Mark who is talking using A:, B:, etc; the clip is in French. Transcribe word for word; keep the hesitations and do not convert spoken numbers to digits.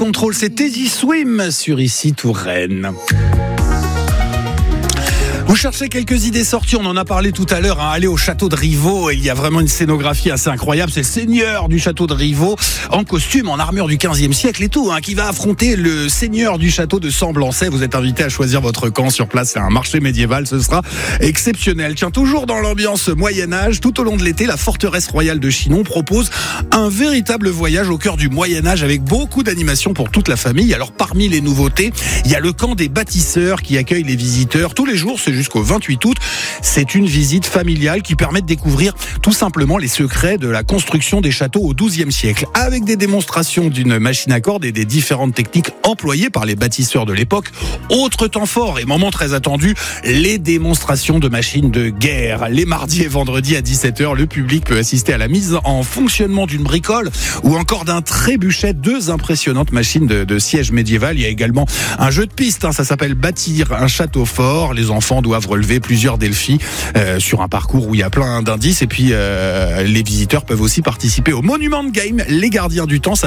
A: Control, c'est Teddy Swim sur Ici Touraine. Vous cherchez quelques idées sorties, on en a parlé tout à l'heure, hein. Allez au château de Rivaux, il y a vraiment une scénographie assez incroyable, c'est le seigneur du château de Rivaux, en costume, en armure du quinzième siècle et tout, hein, qui va affronter le seigneur du château de Semblançay. Vous êtes invité à choisir votre camp sur place, c'est un marché médiéval, ce sera exceptionnel. Tiens, toujours dans l'ambiance Moyen-Âge, tout au long de l'été, la forteresse royale de Chinon propose un véritable voyage au cœur du Moyen-Âge avec beaucoup d'animations pour toute la famille. Alors parmi les nouveautés, il y a le camp des bâtisseurs qui accueille les visiteurs tous les jours, c'est jusqu'au vingt-huit août. C'est une visite familiale qui permet de découvrir tout simplement les secrets de la construction des châteaux au douzième siècle, avec des démonstrations d'une machine à cordes et des différentes techniques employées par les bâtisseurs de l'époque. Autre temps fort et moment très attendu, les démonstrations de machines de guerre. Les mardis et vendredis à dix-sept heures, le public peut assister à la mise en fonctionnement d'une bricole ou encore d'un trébuchet, deux impressionnantes machines de, de siège médiéval. Il y a également un jeu de piste, hein, ça s'appelle Bâtir un château fort. Les enfants doivent relever plusieurs défis euh, sur un parcours où il y a plein d'indices et puis euh, les visiteurs peuvent aussi participer au Monument Game, les gardiens du temps.